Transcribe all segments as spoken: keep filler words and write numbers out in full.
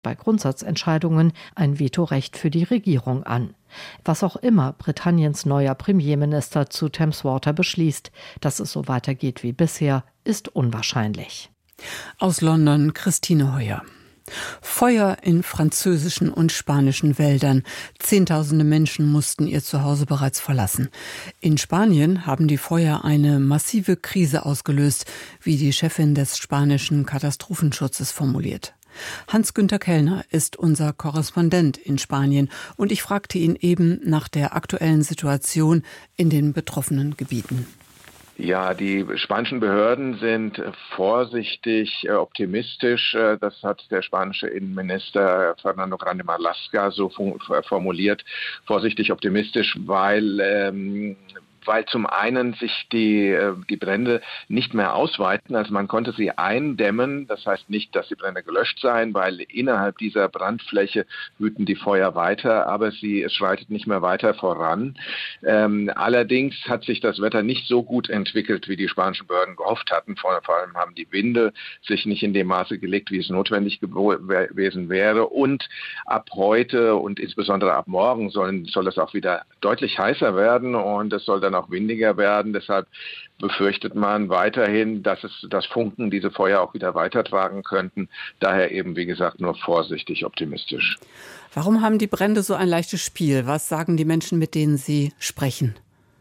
bei Grundsatzentscheidungen ein Vetorecht für die Regierung an. Was auch immer Britanniens neuer Premierminister zu Thames Water beschließt, dass es so weitergeht wie bisher, ist unwahrscheinlich. Aus London Christine Heuer. Feuer in französischen und spanischen Wäldern. Zehntausende Menschen mussten ihr Zuhause bereits verlassen. In Spanien haben die Feuer eine massive Krise ausgelöst, wie die Chefin des spanischen Katastrophenschutzes formuliert. Hans-Günther Kellner ist unser Korrespondent in Spanien und ich fragte ihn eben nach der aktuellen Situation in den betroffenen Gebieten. Ja, die spanischen Behörden sind vorsichtig äh, optimistisch. Äh, das hat der spanische Innenminister Fernando Grande Marlaska so fu- formuliert. Vorsichtig optimistisch, weil ähm, weil zum einen sich die, die Brände nicht mehr ausweiten, also man konnte sie eindämmen, das heißt nicht, dass die Brände gelöscht seien, weil innerhalb dieser Brandfläche wüten die Feuer weiter, aber sie, es schreitet nicht mehr weiter voran. Ähm, allerdings hat sich das Wetter nicht so gut entwickelt, wie die spanischen Behörden gehofft hatten. Vor, vor allem haben die Winde sich nicht in dem Maße gelegt, wie es notwendig gewesen wäre, und ab heute und insbesondere ab morgen sollen, soll es auch wieder deutlich heißer werden und es soll dann auch windiger werden. Deshalb befürchtet man weiterhin, dass es das Funken diese Feuer auch wieder weitertragen könnten. Daher eben, wie gesagt, nur vorsichtig optimistisch. Warum haben die Brände so ein leichtes Spiel? Was sagen die Menschen, mit denen Sie sprechen?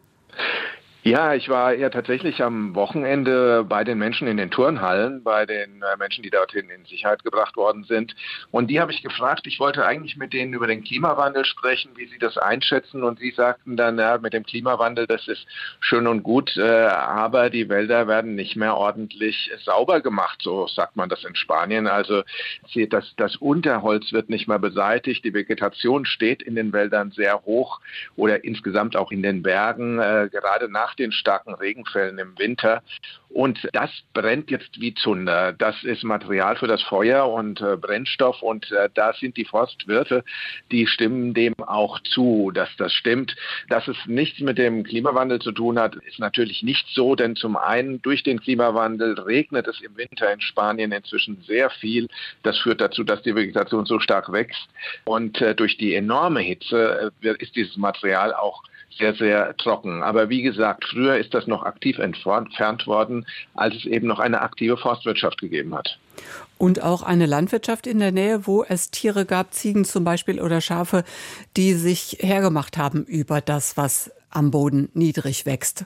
Ja, ich war ja tatsächlich am Wochenende bei den Menschen in den Turnhallen, bei den äh, Menschen, die dorthin in Sicherheit gebracht worden sind. Und die habe ich gefragt, ich wollte eigentlich mit denen über den Klimawandel sprechen, wie sie das einschätzen. Und sie sagten dann, ja, mit dem Klimawandel, das ist schön und gut, äh, aber die Wälder werden nicht mehr ordentlich sauber gemacht, so sagt man das in Spanien. Also das, das Unterholz wird nicht mehr beseitigt, die Vegetation steht in den Wäldern sehr hoch oder insgesamt auch in den Bergen, äh, gerade nach den starken Regenfällen im Winter. Und das brennt jetzt wie Zunder. Das ist Material für das Feuer und äh, Brennstoff. Und äh, da sind die Forstwirte, die stimmen dem auch zu, dass das stimmt. Dass es nichts mit dem Klimawandel zu tun hat, ist natürlich nicht so. Denn zum einen durch den Klimawandel regnet es im Winter in Spanien inzwischen sehr viel. Das führt dazu, dass die Vegetation so stark wächst. Und äh, durch die enorme Hitze äh, ist dieses Material auch sehr, sehr trocken. Aber wie gesagt, früher ist das noch aktiv entfernt worden, als es eben noch eine aktive Forstwirtschaft gegeben hat. Und auch eine Landwirtschaft in der Nähe, wo es Tiere gab, Ziegen zum Beispiel oder Schafe, die sich hergemacht haben über das, was am Boden niedrig wächst.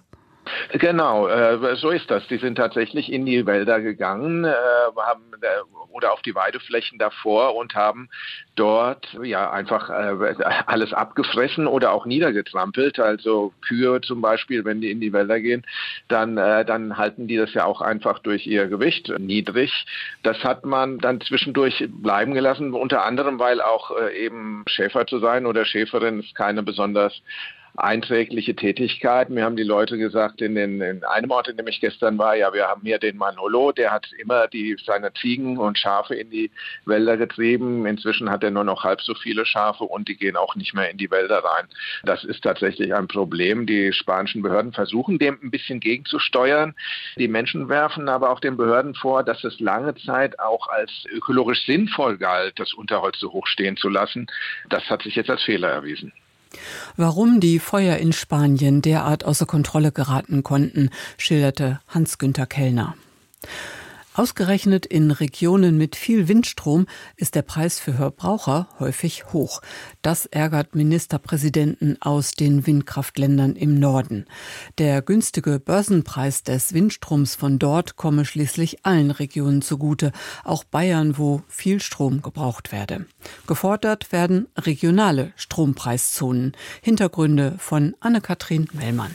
Genau, äh, so ist das. Die sind tatsächlich in die Wälder gegangen, äh, haben äh, oder auf die Weideflächen davor und haben dort ja einfach äh, alles abgefressen oder auch niedergetrampelt. Also Kühe zum Beispiel, wenn die in die Wälder gehen, dann äh, dann halten die das ja auch einfach durch ihr Gewicht niedrig. Das hat man dann zwischendurch bleiben gelassen, unter anderem, weil auch äh, eben Schäfer zu sein oder Schäferin ist keine besonders einträgliche Tätigkeit. Mir haben die Leute gesagt, in, den, in einem Ort, in dem ich gestern war, ja, wir haben hier den Manolo, der hat immer die, seine Ziegen und Schafe in die Wälder getrieben. Inzwischen hat er nur noch halb so viele Schafe und die gehen auch nicht mehr in die Wälder rein. Das ist tatsächlich ein Problem. Die spanischen Behörden versuchen, dem ein bisschen gegenzusteuern. Die Menschen werfen aber auch den Behörden vor, dass es lange Zeit auch als ökologisch sinnvoll galt, das Unterholz so hoch stehen zu lassen. Das hat sich jetzt als Fehler erwiesen. Warum die Feuer in Spanien derart außer Kontrolle geraten konnten, schilderte Hans-Günther Kellner. Ausgerechnet in Regionen mit viel Windstrom ist der Preis für Verbraucher häufig hoch. Das ärgert Ministerpräsidenten aus den Windkraftländern im Norden. Der günstige Börsenpreis des Windstroms von dort komme schließlich allen Regionen zugute, auch Bayern, wo viel Strom gebraucht werde. Gefordert werden regionale Strompreiszonen. Hintergründe von Anne-Kathrin Mellmann.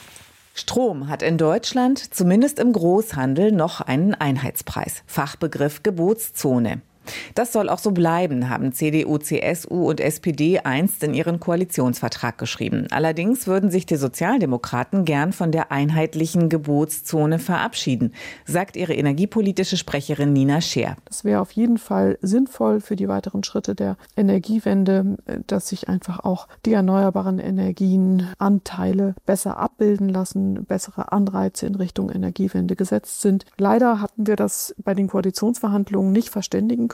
Strom hat in Deutschland, zumindest im Großhandel, noch einen Einheitspreis. Fachbegriff Gebotszone. Das soll auch so bleiben, haben C D U, C S U und S P D einst in ihren Koalitionsvertrag geschrieben. Allerdings würden sich die Sozialdemokraten gern von der einheitlichen Gebotszone verabschieden, sagt ihre energiepolitische Sprecherin Nina Scheer. Das wäre auf jeden Fall sinnvoll für die weiteren Schritte der Energiewende, dass sich einfach auch die erneuerbaren Energienanteile besser abbilden lassen, bessere Anreize in Richtung Energiewende gesetzt sind. Leider hatten wir das bei den Koalitionsverhandlungen nicht verständigen können.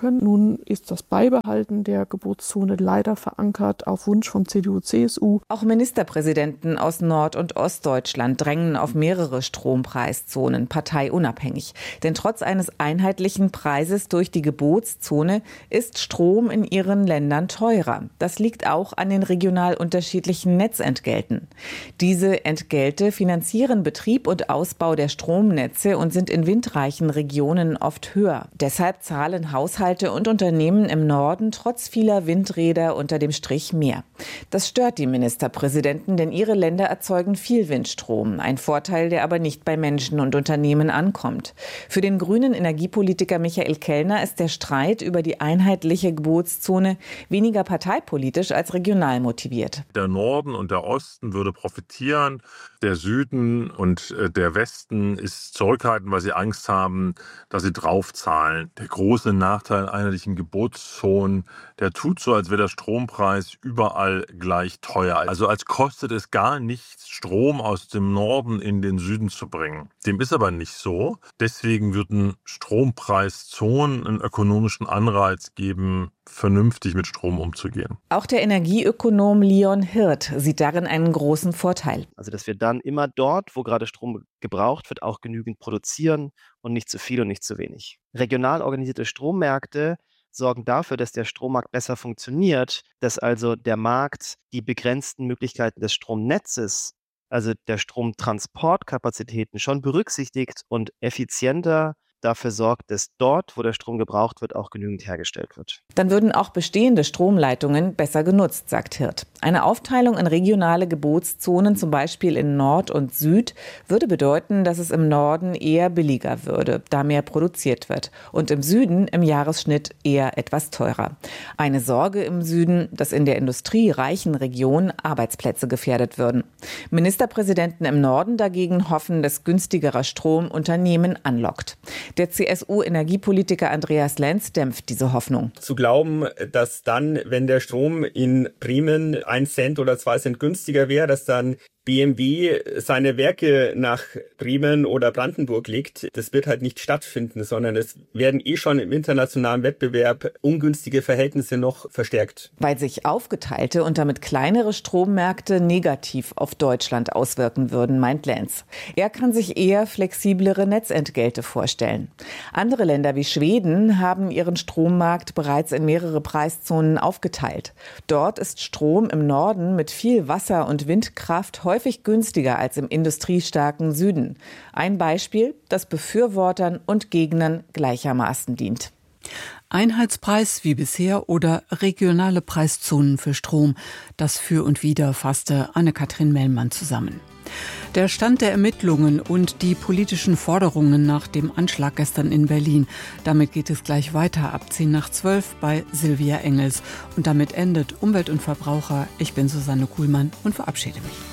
können. Nun ist das Beibehalten der Gebotszone leider verankert auf Wunsch von C D U, C S U. Auch Ministerpräsidenten aus Nord- und Ostdeutschland drängen auf mehrere Strompreiszonen, parteiunabhängig. Denn trotz eines einheitlichen Preises durch die Gebotszone ist Strom in ihren Ländern teurer. Das liegt auch an den regional unterschiedlichen Netzentgelten. Diese Entgelte finanzieren Betrieb und Ausbau der Stromnetze und sind in windreichen Regionen oft höher. Deshalb zahlen Haushalte und Unternehmen im Norden trotz vieler Windräder unter dem Strich mehr. Das stört die Ministerpräsidenten, denn ihre Länder erzeugen viel Windstrom. Ein Vorteil, der aber nicht bei Menschen und Unternehmen ankommt. Für den grünen Energiepolitiker Michael Kellner ist der Streit über die einheitliche Gebotszone weniger parteipolitisch als regional motiviert. Der Norden und der Osten würde profitieren. Der Süden und der Westen ist zurückhaltend, weil sie Angst haben, dass sie draufzahlen. Der große Nachteil einheitlichen Gebotszonen, der tut so, als wäre der Strompreis überall gleich teuer. Also als kostet es gar nichts, Strom aus dem Norden in den Süden zu bringen. Dem ist aber nicht so. Deswegen würden Strompreiszonen einen ökonomischen Anreiz geben, vernünftig mit Strom umzugehen. Auch der Energieökonom Leon Hirt sieht darin einen großen Vorteil. Also dass wir dann immer dort, wo gerade Strom gebraucht wird, auch genügend produzieren und nicht zu viel und nicht zu wenig. Regional organisierte Strommärkte sorgen dafür, dass der Strommarkt besser funktioniert, dass also der Markt die begrenzten Möglichkeiten des Stromnetzes, also der Stromtransportkapazitäten, schon berücksichtigt und effizienter dafür sorgt, dass dort, wo der Strom gebraucht wird, auch genügend hergestellt wird. Dann würden auch bestehende Stromleitungen besser genutzt, sagt Hirt. Eine Aufteilung in regionale Gebotszonen, zum Beispiel in Nord und Süd, würde bedeuten, dass es im Norden eher billiger würde, da mehr produziert wird, und im Süden im Jahresschnitt eher etwas teurer. Eine Sorge im Süden, dass in der industriereichen Region Arbeitsplätze gefährdet würden. Ministerpräsidenten im Norden dagegen hoffen, dass günstigerer Strom Unternehmen anlockt. Der C S U-Energiepolitiker Andreas Lenz dämpft diese Hoffnung. Zu glauben, dass dann, wenn der Strom in Bremen ein Cent oder zwei Cent günstiger wäre, dass dann B M W seine Werke nach Bremen oder Brandenburg legt, das wird halt nicht stattfinden, sondern es werden eh schon im internationalen Wettbewerb ungünstige Verhältnisse noch verstärkt. Weil sich aufgeteilte und damit kleinere Strommärkte negativ auf Deutschland auswirken würden, meint Lenz. Er kann sich eher flexiblere Netzentgelte vorstellen. Andere Länder wie Schweden haben ihren Strommarkt bereits in mehrere Preiszonen aufgeteilt. Dort ist Strom im Norden mit viel Wasser- und Windkraft häufig günstiger als im industriestarken Süden. Ein Beispiel, das Befürwortern und Gegnern gleichermaßen dient. Einheitspreis wie bisher oder regionale Preiszonen für Strom. Das Für und Wider fasste Anne-Kathrin Mellmann zusammen. Der Stand der Ermittlungen und die politischen Forderungen nach dem Anschlag gestern in Berlin. Damit geht es gleich weiter ab zehn nach zwölf bei Silvia Engels. Und damit endet Umwelt und Verbraucher. Ich bin Susanne Kuhlmann und verabschiede mich.